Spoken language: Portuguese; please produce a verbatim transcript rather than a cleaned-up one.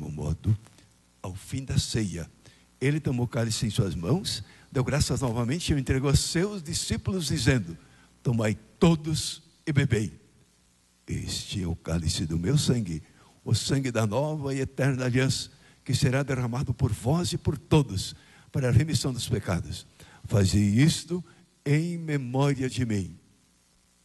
mesmo modo, ao fim da ceia, ele tomou o cálice em suas mãos, deu graças novamente e o entregou a seus discípulos, dizendo: tomai todos e bebei. Este é o cálice do meu sangue, o sangue da nova e eterna aliança, que será derramado por vós e por todos, para a remissão dos pecados. Fazei isto em memória de mim.